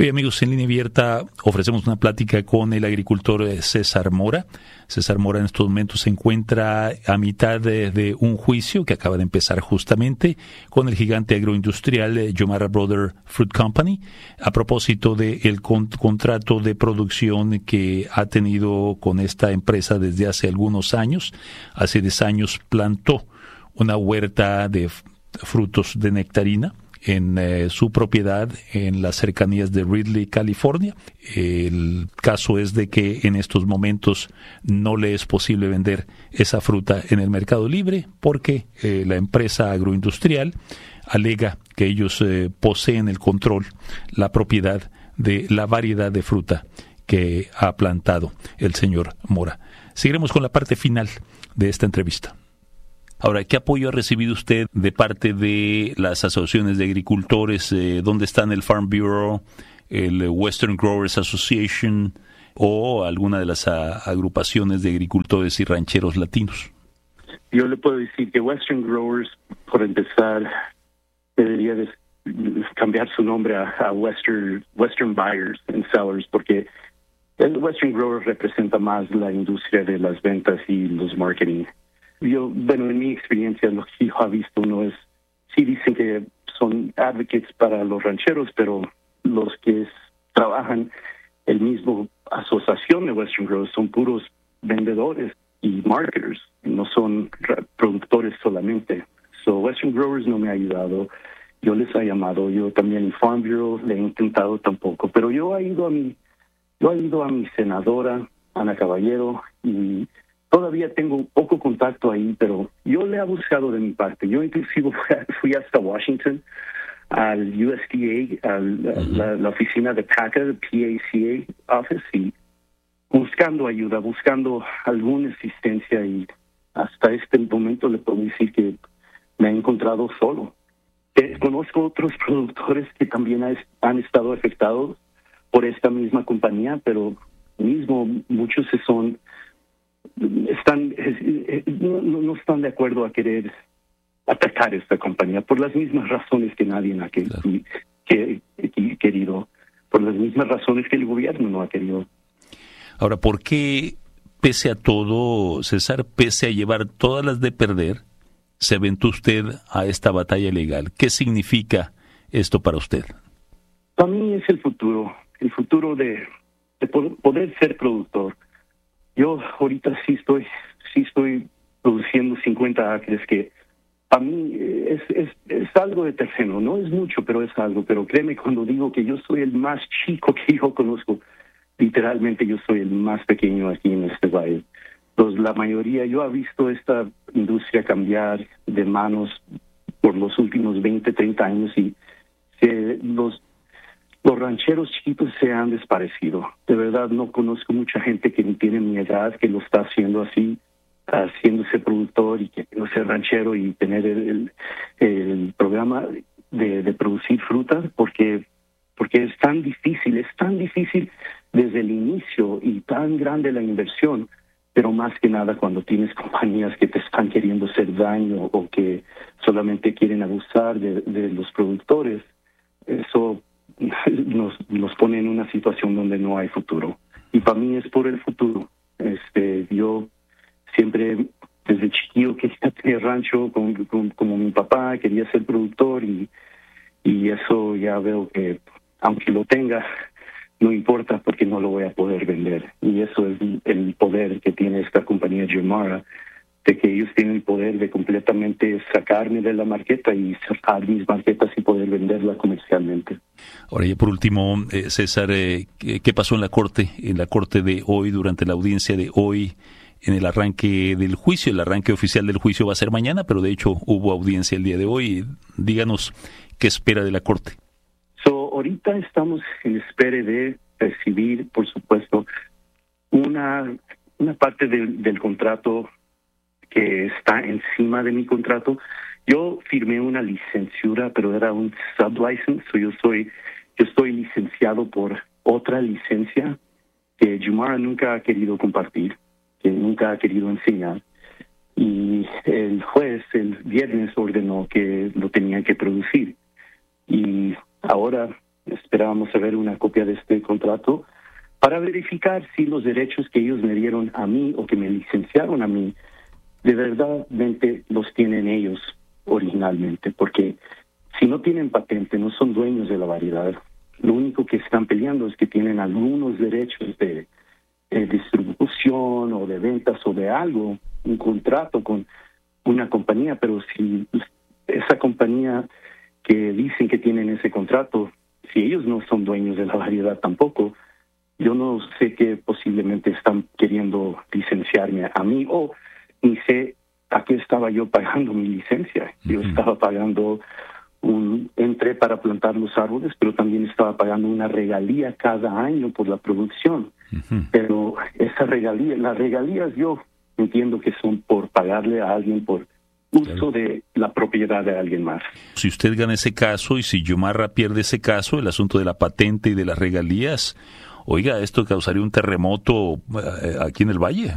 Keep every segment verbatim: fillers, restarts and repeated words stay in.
Hoy, amigos, en Línea Abierta ofrecemos una plática con el agricultor César Mora. César Mora en estos momentos se encuentra a mitad de, de un juicio que acaba de empezar justamente con el gigante agroindustrial Yomara Brother Fruit Company a propósito del con, contrato de producción que ha tenido con esta empresa desde hace algunos años. Hace diez años plantó una huerta de frutos de nectarina en eh, su propiedad en las cercanías de Ridley, California. El caso es de que en estos momentos no le es posible vender esa fruta en el mercado libre porque eh, la empresa agroindustrial alega que ellos eh, poseen el control, la propiedad de la variedad de fruta que ha plantado el señor Mora. Seguiremos con la parte final de esta entrevista. Ahora, ¿qué apoyo ha recibido usted de parte de las asociaciones de agricultores? Eh, ¿Dónde están el Farm Bureau, el Western Growers Association o alguna de las a, agrupaciones de agricultores y rancheros latinos? Yo le puedo decir que Western Growers, por empezar, debería de cambiar su nombre a, a Western Western Buyers and Sellers, porque el Western Growers representa más la industria de las ventas y los marketing. Yo, bueno, en mi experiencia, lo que yo he visto, uno es, sí dicen que son advocates para los rancheros, pero los que es, trabajan el mismo asociación de Western Growers son puros vendedores y marketers, no son productores solamente. So Western Growers no me ha ayudado, yo les he llamado, yo también en Farm Bureau le he intentado tampoco, pero yo he ido a mi, yo he ido a mi senadora, Ana Caballero, y todavía tengo poco contacto ahí, pero yo le he buscado de mi parte. Yo inclusive fui hasta Washington, al U S D A, a la, la oficina de PACA, P A C A Office, y buscando ayuda, buscando alguna asistencia, y hasta este momento le puedo decir que me he encontrado solo. Eh, conozco otros productores que también ha, han estado afectados por esta misma compañía, pero mismo muchos se son están no, no están de acuerdo a querer atacar esta compañía por las mismas razones que nadie ha que, claro. que, que, querido, por las mismas razones que el gobierno no ha querido. Ahora, ¿por qué, pese a todo, César, pese a llevar todas las de perder, se aventó usted a esta batalla legal? ¿Qué significa esto para usted? Para mí es el futuro, el futuro de, de poder ser productor. Yo ahorita sí estoy, sí estoy produciendo cincuenta acres, que para mí es, es, es algo de terreno, no es mucho, pero es algo. Pero créeme cuando digo que yo soy el más chico que yo conozco, literalmente yo soy el más pequeño aquí en este valle. Entonces, la mayoría, yo he visto esta industria cambiar de manos por los últimos veinte, treinta años, y eh, los Los rancheros chiquitos se han desaparecido. De verdad, no conozco mucha gente que tiene mi edad que lo está haciendo así, haciéndose productor y que no ser ranchero y tener el, el, el programa de, de producir frutas, porque porque es tan difícil, es tan difícil desde el inicio y tan grande la inversión, pero más que nada cuando tienes compañías que te están queriendo hacer daño o que solamente quieren abusar de, de los productores. Eso Nos, nos pone en una situación donde no hay futuro. Y para mí es por el futuro. Este, yo siempre, desde chiquillo, quería tener rancho con, con, como mi papá, quería ser productor, y, y eso ya veo que, aunque lo tenga, no importa porque no lo voy a poder vender. Y eso es el poder que tiene esta compañía Yomara, de que ellos tienen el poder de completamente sacarme de la marqueta y sacar mis marquetas y poder venderla comercialmente. Ahora, ya por último, eh, César, eh, ¿qué pasó en la corte, en la corte de hoy, durante la audiencia de hoy, en el arranque del juicio? El arranque oficial del juicio va a ser mañana, pero de hecho hubo audiencia el día de hoy. Díganos qué espera de la corte. So, ahorita estamos en espera de recibir, por supuesto, una, una parte del, del contrato que está encima de mi contrato. Yo firmé una licenciatura, pero era un sublicense, so yo soy, yo estoy licenciado por otra licencia que Yomara nunca ha querido compartir, que nunca ha querido enseñar. Y el juez el viernes ordenó que lo tenían que producir. Y ahora esperábamos saber una copia de este contrato para verificar si los derechos que ellos me dieron a mí o que me licenciaron a mí, de verdad los tienen ellos originalmente, porque si no tienen patente, no son dueños de la variedad. Lo único que están peleando es que tienen algunos derechos de, de distribución o de ventas o de algo, un contrato con una compañía, pero si esa compañía que dicen que tienen ese contrato, si ellos no son dueños de la variedad tampoco, yo no sé que posiblemente están queriendo licenciarme a mí, o ni sé a qué estaba yo pagando mi licencia. Yo uh-huh. estaba pagando un, entré para plantar los árboles, pero también estaba pagando una regalía cada año por la producción. Uh-huh. Pero esa regalía, las regalías yo entiendo que son por pagarle a alguien por uso claro. de la propiedad de alguien más. Si usted gana ese caso y si Yumarra pierde ese caso, el asunto de la patente y de las regalías, oiga, esto causaría un terremoto eh, aquí en el valle.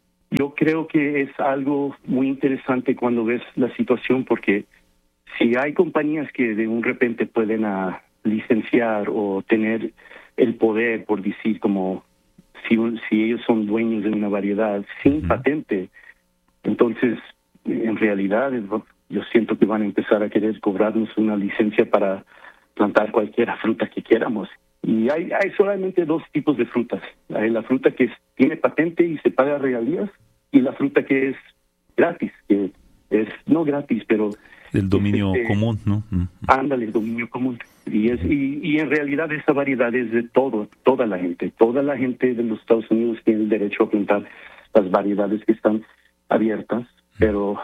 Yo creo que es algo muy interesante cuando ves la situación, porque si hay compañías que de un repente pueden uh, licenciar o tener el poder, por decir, como si, si ellos son dueños de una variedad sin uh-huh. patente, entonces en realidad yo siento que van a empezar a querer cobrarnos una licencia para plantar cualquier fruta que queramos. Y hay, hay solamente dos tipos de frutas. Hay la fruta que es, tiene patente y se paga regalías, y la fruta que es gratis, que es no gratis, pero... El dominio es, este, común, ¿no? Ándale, el dominio común. Y, es, y, y en realidad esta variedad es de todo, toda la gente. Toda la gente de los Estados Unidos tiene el derecho a plantar las variedades que están abiertas, pero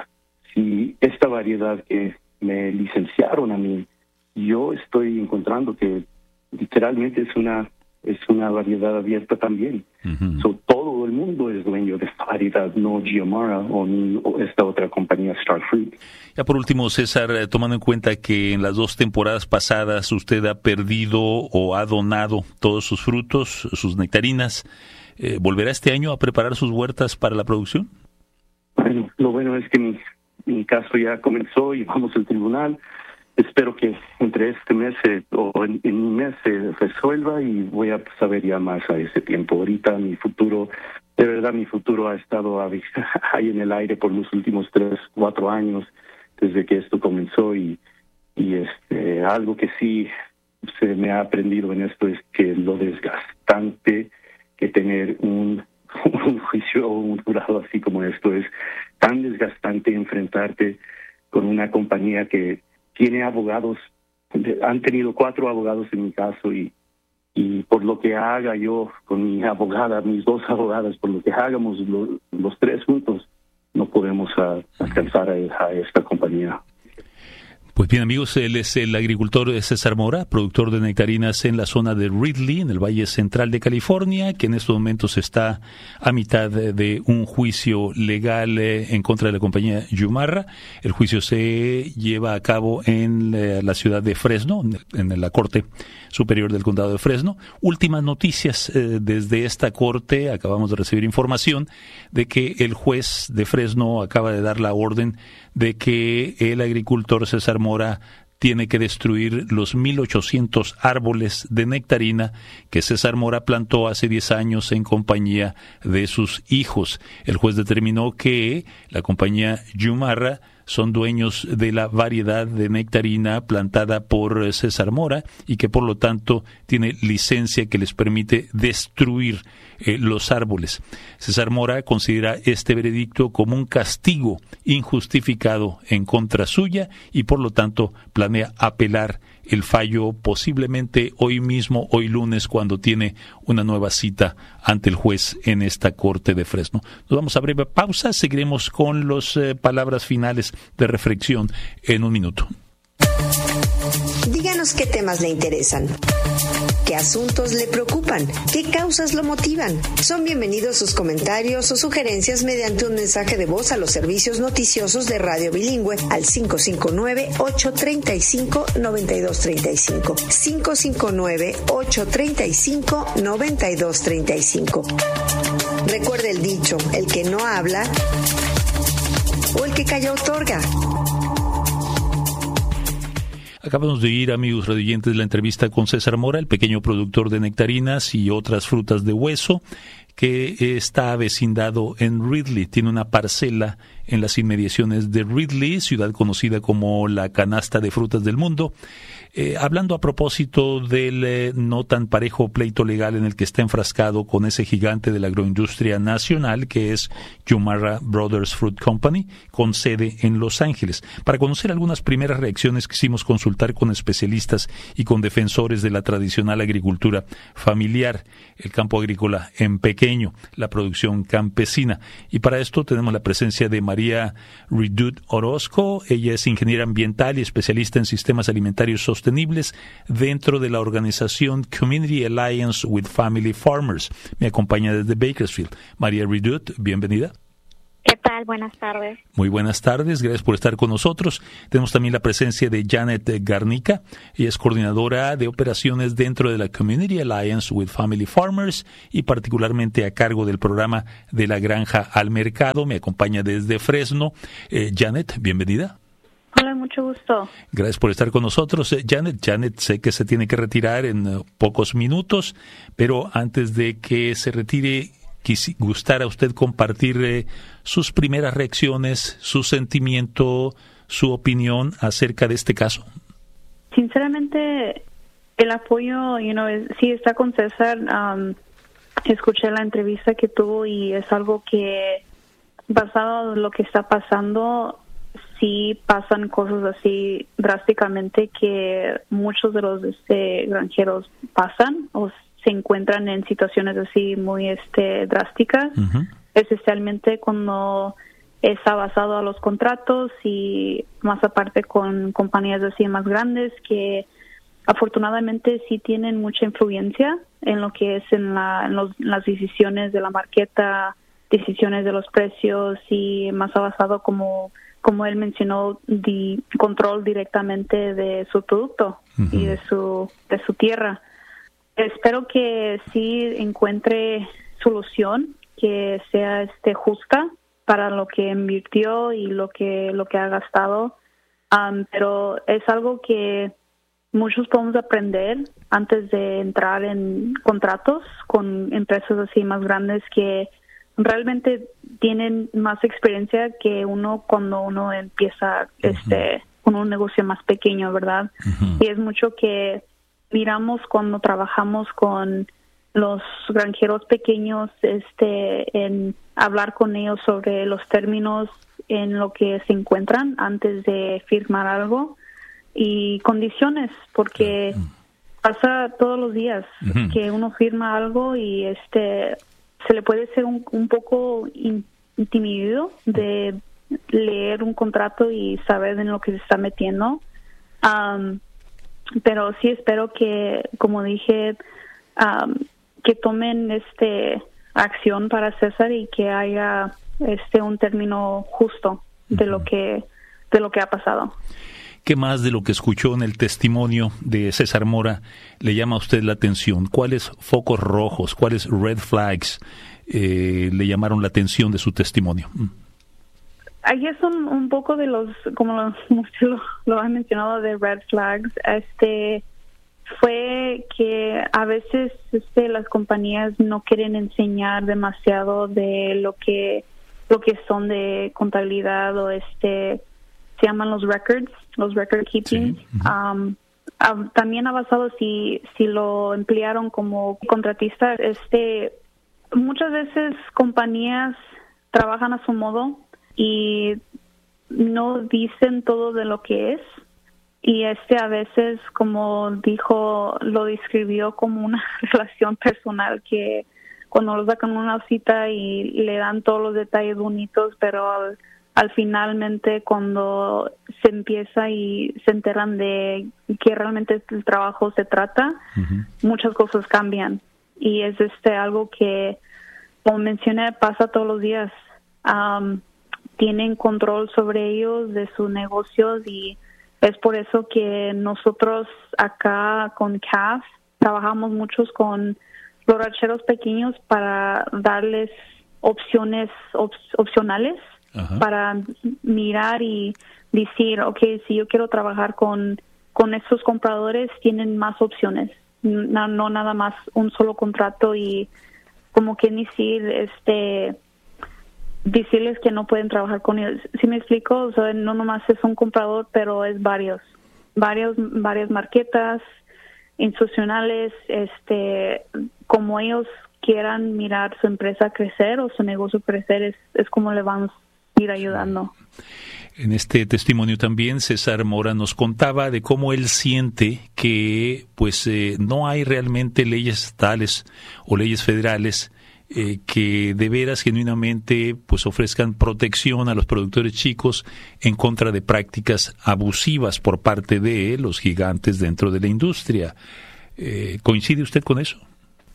si esta variedad que me licenciaron a mí, yo estoy encontrando que literalmente es una es una variedad abierta también. Uh-huh. So, todo el mundo es dueño de esta variedad, no Giamara o, ni, o esta otra compañía Starfruit. Ya por último, César, tomando en cuenta que en las dos temporadas pasadas usted ha perdido o ha donado todos sus frutos, sus nectarinas, eh, ¿volverá este año a preparar sus huertas para la producción? Bueno, lo bueno es que mi, mi caso ya comenzó y vamos al tribunal. Espero que entre este mes eh, o en, en un mes se resuelva y voy a saber ya más a ese tiempo. Ahorita mi futuro, de verdad mi futuro ha estado ahí en el aire por los últimos tres, cuatro años desde que esto comenzó, y, y este algo que sí se me ha aprendido en esto es que lo desgastante que tener un, un juicio o un jurado así como esto es tan desgastante, enfrentarte con una compañía que tiene abogados, han tenido cuatro abogados en mi caso, y, y por lo que haga yo con mi abogada, mis dos abogadas, por lo que hagamos lo, los tres juntos, no podemos a, alcanzar a, a esta compañía. Pues bien, amigos, él es el agricultor César Mora, productor de nectarinas en la zona de Ridley, en el Valle Central de California, que en estos momentos está a mitad de un juicio legal en contra de la compañía Yumarra. El juicio se lleva a cabo en la ciudad de Fresno, en la Corte Superior del Condado de Fresno. Últimas noticias eh, desde esta corte. Acabamos de recibir información de que el juez de Fresno acaba de dar la orden de que el agricultor César Mora tiene que destruir los mil ochocientos árboles de nectarina que César Mora plantó hace diez años en compañía de sus hijos. El juez determinó que la compañía Yumarra son dueños de la variedad de nectarina plantada por César Mora y que por lo tanto tiene licencia que les permite destruir eh, los árboles. César Mora considera este veredicto como un castigo injustificado en contra suya y por lo tanto planea apelar el fallo posiblemente hoy mismo, hoy lunes, cuando tiene una nueva cita ante el juez en esta corte de Fresno. Nos vamos a breve pausa, seguiremos con las eh, palabras finales de reflexión en un minuto. Díganos qué temas le interesan, qué asuntos le preocupan, qué causas lo motivan. Son bienvenidos sus comentarios o sugerencias mediante un mensaje de voz a los servicios noticiosos de Radio Bilingüe al cinco cinco nueve, ocho tres cinco, nueve dos tres cinco. cinco cinco nueve, ocho tres cinco, nueve dos tres cinco. Recuerde el dicho, el que no habla o el que calla otorga. Acabamos de ir, amigos radioyentes, la entrevista con César Mora, el pequeño productor de nectarinas y otras frutas de hueso, que está vecindado en Ridley. Tiene una parcela en las inmediaciones de Ridley, ciudad conocida como la canasta de frutas del mundo. Eh, hablando a propósito del eh, no tan parejo pleito legal en el que está enfrascado con ese gigante de la agroindustria nacional que es Yumara Brothers Fruit Company, con sede en Los Ángeles. Para conocer algunas primeras reacciones quisimos consultar con especialistas y con defensores de la tradicional agricultura familiar, el campo agrícola en pequeño, la producción campesina. Y para esto tenemos la presencia de María Redoute Orozco. Ella es ingeniera ambiental y especialista en sistemas alimentarios sostenibles dentro de la organización Community Alliance with Family Farmers. Me acompaña desde Bakersfield. María Redoute, bienvenida. ¿Qué tal? Buenas tardes. Muy buenas tardes, gracias por estar con nosotros. Tenemos también la presencia de Janet Garnica. Ella es coordinadora de operaciones dentro de la Community Alliance with Family Farmers y particularmente a cargo del programa de la granja al mercado. Me acompaña desde Fresno. Eh, Janet, bienvenida. Hola, mucho gusto. Gracias por estar con nosotros. Eh, Janet, Janet, sé que se tiene que retirar en uh, pocos minutos, pero antes de que se retire, quisi, gustara usted compartir eh, sus primeras reacciones, su sentimiento, su opinión acerca de este caso. Sinceramente, el apoyo, you know, es, sí está con César. Um, escuché la entrevista que tuvo y es algo que, basado en lo que está pasando, sí pasan cosas así drásticamente que muchos de los este, granjeros pasan o se encuentran en situaciones así muy este drásticas, uh-huh. especialmente cuando está basado a los contratos y más aparte con compañías así más grandes que afortunadamente sí tienen mucha influencia en lo que es en, la, en, los, en las decisiones de la marqueta, decisiones de los precios y más basado como como él mencionó, de control directamente de su producto uh-huh. y de su de su tierra. Espero que sí encuentre solución, que sea este justa para lo que invirtió y lo que lo que ha gastado, um, pero es algo que muchos podemos aprender antes de entrar en contratos con empresas así más grandes que realmente tienen más experiencia que uno cuando uno empieza uh-huh. este con un negocio más pequeño, ¿verdad? Uh-huh. Y es mucho que miramos cuando trabajamos con los granjeros pequeños, este, en hablar con ellos sobre los términos en lo que se encuentran antes de firmar algo y condiciones, porque uh-huh. pasa todos los días uh-huh. que uno firma algo y este se le puede ser un, un poco intimidado de leer un contrato y saber en lo que se está metiendo. Um, pero sí espero que, como dije, um, que tomen este acción para César y que haya este un término justo de lo que de lo que ha pasado. ¿Qué más de lo que escuchó en el testimonio de César Mora le llama a usted la atención? ¿Cuáles focos rojos, cuáles red flags eh, le llamaron la atención de su testimonio? Ahí es un, un poco de los, como lo, usted lo, lo ha mencionado, de red flags. Este fue que a veces este, las compañías no quieren enseñar demasiado de lo que lo que son de contabilidad o este se llaman los records, los record keeping. Sí. Uh-huh. Um, um, también ha basado si si lo emplearon como contratista. Este, muchas veces compañías trabajan a su modo y no dicen todo de lo que es. Y este a veces, como dijo, lo describió como una relación personal que cuando lo sacan una cita y le dan todos los detalles bonitos, pero al al finalmente cuando se empieza y se enteran de que realmente el trabajo se trata, uh-huh. muchas cosas cambian y es este algo que, como mencioné, pasa todos los días. Um, tienen control sobre ellos, de sus negocios, y es por eso que nosotros acá con C A F trabajamos muchos con los rancheros pequeños para darles opciones op- opcionales. Ajá. Para mirar y decir, okay, si yo quiero trabajar con con estos compradores tienen más opciones, no, no nada más un solo contrato y como que decir, este, decirles que no pueden trabajar con ellos. ¿Sí me explico? O sea, no nomás es un comprador, pero es varios, varios, varias marquetas institucionales, este, como ellos quieran mirar su empresa crecer o su negocio crecer, es, es como le vamos a ir ayudando. En este testimonio también César Mora nos contaba de cómo él siente que pues eh, no hay realmente leyes estatales o leyes federales eh, que de veras genuinamente pues ofrezcan protección a los productores chicos en contra de prácticas abusivas por parte de los gigantes dentro de la industria. Eh, ¿Coincide usted con eso?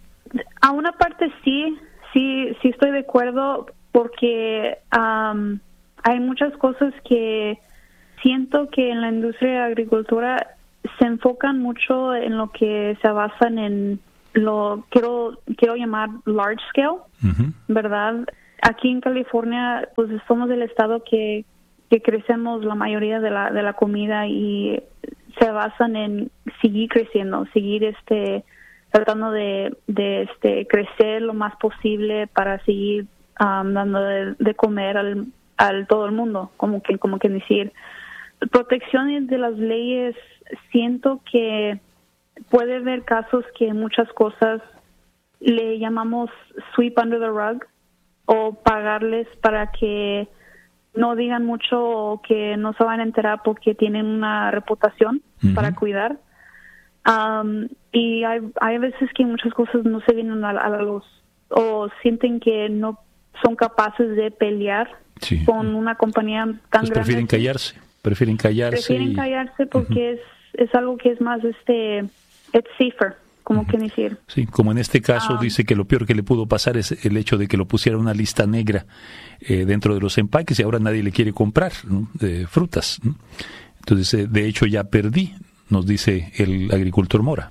A una parte sí, sí, sí estoy de acuerdo porque um, hay muchas cosas que siento que en la industria de agricultura se enfocan mucho en lo que se basan en lo quiero quiero llamar large scale, uh-huh. ¿verdad? Aquí en California, pues somos el estado que que crecemos la mayoría de la de la comida y se basan en seguir creciendo, seguir este tratando de de este crecer lo más posible para seguir um, dando de, de comer al al todo el mundo, como que como que decir protecciones de las leyes. Siento que puede haber casos que muchas cosas le llamamos sweep under the rug o pagarles para que no digan mucho o que no se van a enterar porque tienen una reputación uh-huh. para cuidar. Um, y hay hay veces que muchas cosas no se vienen a, a la luz o sienten que no son capaces de pelear sí. con una compañía tan pues grande. Prefieren callarse, prefieren callarse. Prefieren y... callarse porque uh-huh. es, es algo que es más, este, it's safer, como uh-huh. que decir. Sí, como en este caso um, dice que lo peor que le pudo pasar es el hecho de que lo pusiera una lista negra eh, dentro de los empaques y ahora nadie le quiere comprar, ¿no? de frutas, ¿no? Entonces, eh, de hecho ya perdí, nos dice el agricultor Mora.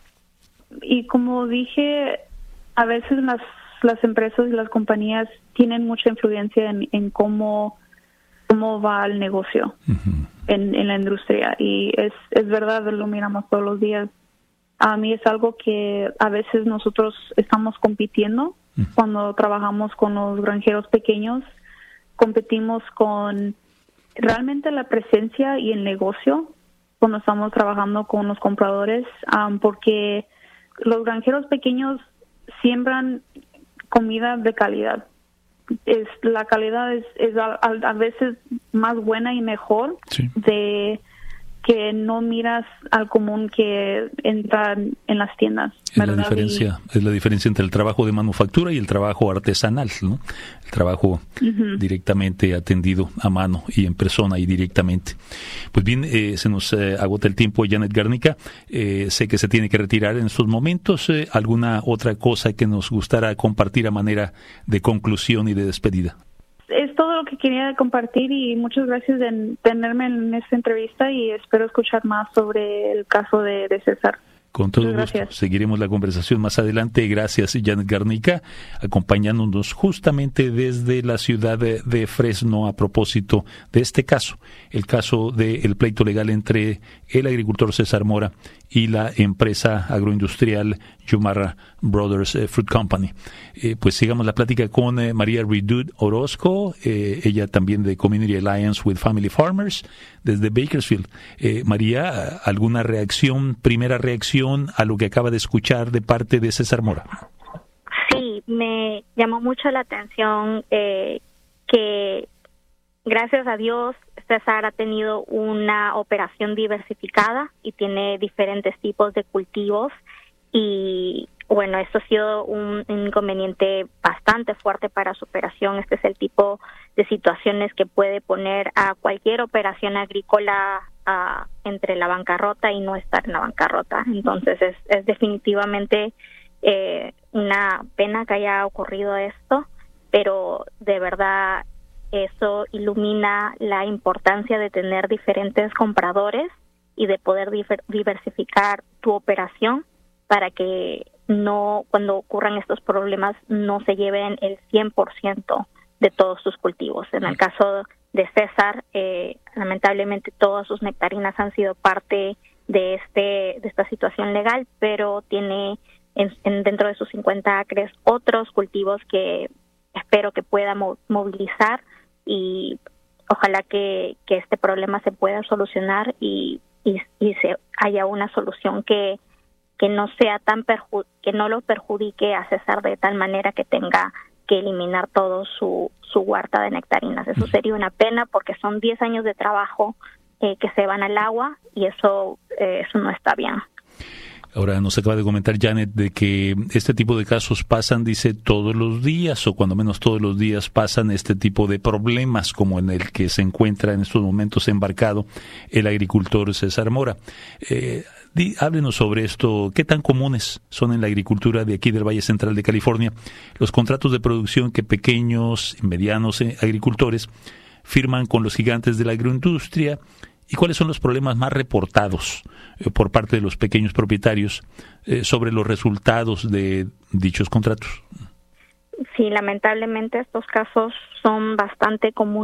Y como dije, a veces las las empresas y las compañías tienen mucha influencia en, en cómo cómo va el negocio uh-huh. en, en la industria y es es verdad, lo miramos todos los días. A mí es algo que a veces nosotros estamos compitiendo uh-huh. cuando trabajamos con los granjeros pequeños, competimos con realmente la presencia y el negocio cuando estamos trabajando con los compradores, um, porque los granjeros pequeños siembran comida de calidad. Es la calidad es, es a, a veces más buena y mejor sí. de que no miras al común que entra en las tiendas. Es la diferencia, y, es la diferencia entre el trabajo de manufactura y el trabajo artesanal, ¿no? El trabajo uh-huh. directamente atendido a mano y en persona y directamente. Pues bien, eh, se nos eh, agota el tiempo, Janet Garnica. Eh, sé que se tiene que retirar en estos momentos. Eh, ¿Alguna otra cosa que nos gustara compartir a manera de conclusión y de despedida? Es todo lo que quería compartir y muchas gracias de tenerme en esta entrevista y espero escuchar más sobre el caso de, de César. Con todo gusto. Seguiremos la conversación más adelante. Gracias, Janet Garnica, acompañándonos justamente desde la ciudad de, de Fresno a propósito de este caso, el caso del pleito legal entre el agricultor César Mora y la empresa agroindustrial Yumara Brothers eh, Fruit Company. Eh, pues sigamos la plática con eh, María Redud Orozco, eh, ella también de Community Alliance with Family Farmers, desde Bakersfield. Eh, María, ¿alguna reacción, primera reacción a lo que acaba de escuchar de parte de César Mora? Sí, me llamó mucho la atención eh, que gracias a Dios César ha tenido una operación diversificada y tiene diferentes tipos de cultivos y bueno, esto ha sido un, un inconveniente bastante fuerte para su operación. Este es el tipo de situaciones que puede poner a cualquier operación agrícola uh, entre la bancarrota y no estar en la bancarrota. Entonces es, es definitivamente eh, una pena que haya ocurrido esto, pero de verdad eso ilumina la importancia de tener diferentes compradores y de poder diver- diversificar tu operación para que no, cuando ocurran estos problemas, no se lleven el cien por ciento de todos sus cultivos. En el caso de César, eh, lamentablemente todas sus nectarinas han sido parte de este de esta situación legal, pero tiene en, en dentro de sus cincuenta acres otros cultivos que espero que pueda mo- movilizar y ojalá que, que este problema se pueda solucionar y, y, y se haya una solución que que no sea tan perju- que no lo perjudique a César de tal manera que tenga que eliminar todo su su huerta de nectarinas. Eso sería una pena porque son diez años de trabajo eh, que se van al agua y eso eh, eso no está bien. Ahora nos acaba de comentar Janet de que este tipo de casos pasan, dice, todos los días, o cuando menos todos los días pasan este tipo de problemas como en el que se encuentra en estos momentos embarcado el agricultor César Mora. Eh, di, háblenos sobre esto. ¿Qué tan comunes son en la agricultura de aquí del Valle Central de California los contratos de producción que pequeños y medianos eh, agricultores firman con los gigantes de la agroindustria? ¿Y cuáles son los problemas más reportados eh, por parte de los pequeños propietarios eh, sobre los resultados de dichos contratos? Sí, lamentablemente estos casos son bastante comunes.